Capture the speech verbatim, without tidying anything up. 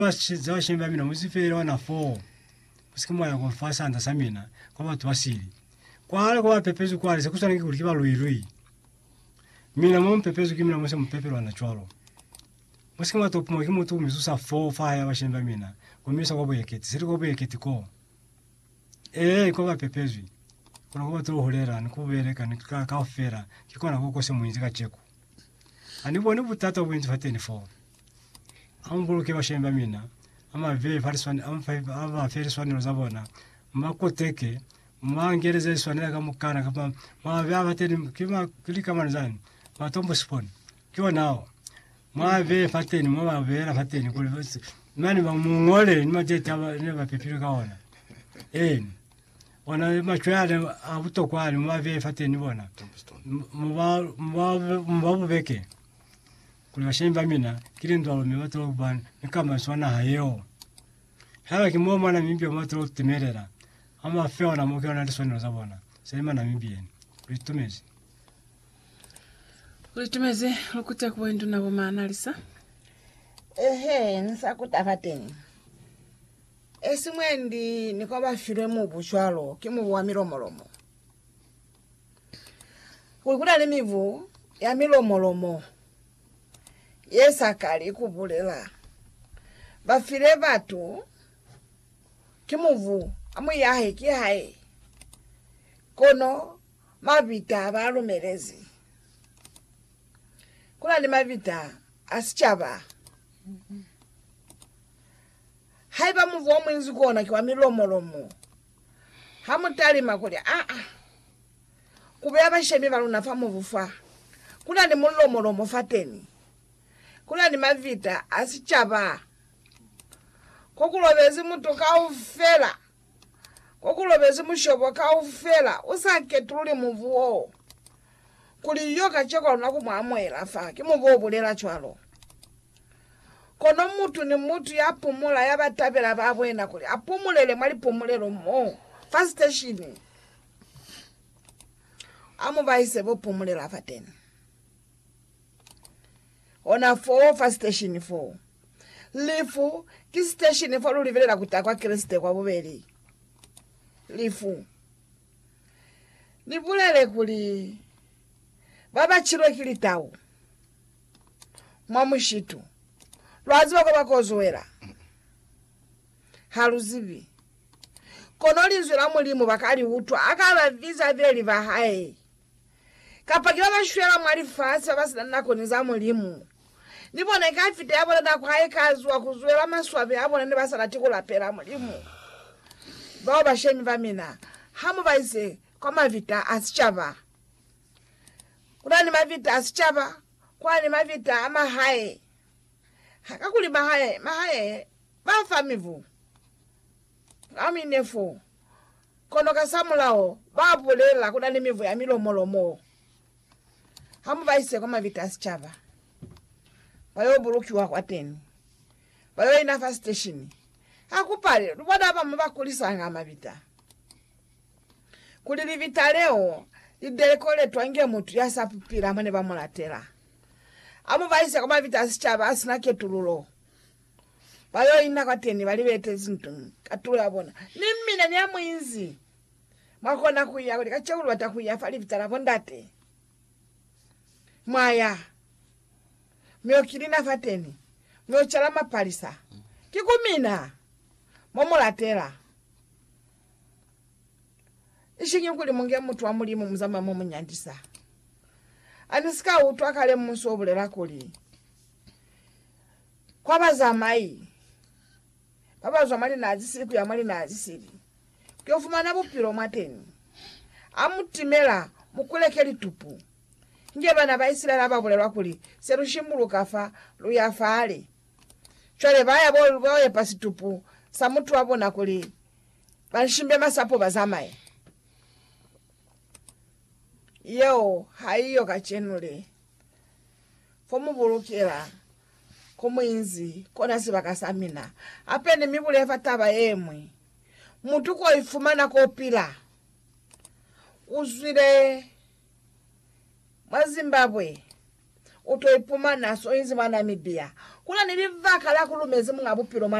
basi za shemba mina musifere wana four musikimo ya konfasa anda samina kwa watu wasili kwa wale kwa pepezu kwa wale sekusana ngi kulikiba luirui mina mo pepezu kimina mo se mpepero anachwalo musikimo topo mo kimu tu misusa four five ya shemba mina komisa kwa boyeketi siri kwa boyeketi ko eh kwa pepezu kuna kwa tu holera nikubereka nika kafera kikona koko se muinzi kacheko anibo ni butata bwinzi fateni four ambuluke bashemba mina ama ve fariswani ama five ama fariswani rozabona makoteke mangereza iswanira kamukana kama ma ve abateni kima kilika manzani matombo spon kiwa nao ma ve fateni ma ve ra fateni kule nani ba mungole ni majeta ne ba pepiro kaona eh ona machwale abutokwani ma ve fateni bona mba mba mba beke kule bashemba mina kilindo alo mebatro ban kama swana hayo hala kimoma na mimbi matro temerera ama feo na mokyo na swana zabona sema na mimbi yeni kulitumeze kulitumeze lokuta kuwendu nabo manalisa ehe nsakutafateni esimwendi nikoba fire mu bushwalo kimu wa milomolomo kulikuda lemivu ya milomolomo yesakali kubulela bafire batu kimuvu amu yahe kihae kono mabita balumerezi kuna ni mabita asichaba haiba muvu omwinzi kuona kiwa milomolomo hamutali makuli ah ah kubya bashemi balunafa muvufa kuna ni mulomolomo fateni kuna ni mavita asichaba kokulobezi mutu kaufela kokulobezi mushobo kaufela usake tuli muvuo kuli yoka cheko na kumwamwela fa kimuvuo bulela chwalo kono mutu ni mutu yapumula yabatabela babwena kuli apumulele mwali pumulelo mo first station amu baise bo pumulela fatena ona four first station four lifu ki station four ulivelela kutakwa Kriste kwa bobeli lifu nibulele kuli baba chiro kilitao mwamushitu lwaziba kwa bakozwera haluzibi konoli nzira mulimu bakali utwa akala visa veli bahaye kapakira bashwera mwali fasa basina nako niza mulimu nibona ikafite yabona na kwaye kazwa kuzwera maswabe yabona ne basala tikula pera mulimu bawo bashemi bamina hamu baise kwa mavita asichaba kuna mavita asichaba kwa ni mavita ama haye hakakuli mahaye mahaye bafamivu aminefo kono kasamulao babulela kuna ni mivu ya milomolomo hamu baise kwa mavita asichaba bayo buruki wa kwateni bayo ina first station hakupale rubada hapa mbakulisa ngama vita kuli vita leo idelekole twange mutu yasapupira mane bamulatera amu baise kama vita asichaba asina ketululo bayo ina kwateni bali bete zintu katula bona nimina ni amwinzi makona kuya kuli kachulu batakuya fali vita labondate mwaya miokilina fateni miochala mapalisa kikumina momulatera ishingi kuli munge mutu wa mulimu mzama momu nyandisa anisika utu akale munsu obulela kuli kwa bazamai baba zamani na azisiri kuya mali na azisiri kyofuma na bupiro mwateni amutimela mukulekeli tupu nje bana baisiraeli ababulelwa kuli serushimulu kafa luyafale chwale baya bolu boye pasitupu samutu abona kuli banshimbe masapo bazamaye yo haiyo kachenule fomu bulukira komwinzi kona sibakasamina apene mibule fataba yemwe mutu ko ifumana ko pila uzwire mwa Zimbabwe utoipuma naso inzi mwana Namibia kuna nilivaka la kulumezi mungabupiro